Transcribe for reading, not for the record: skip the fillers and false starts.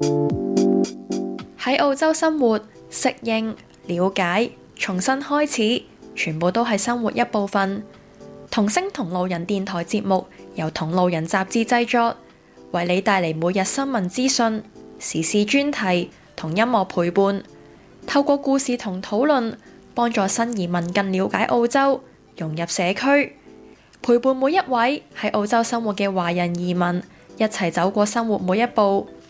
喺澳洲生活、適應、了解、重新開始，全部都係生活一部分。同聲同路人電台節目由同路人雜誌製作，為你帶嚟每日新聞資訊、時事專題同音樂陪伴，透過故事同討論，幫助新移民更了解澳洲，融入社區，陪伴每一位喺澳洲生活嘅華人移民，一齊走過生活每一步。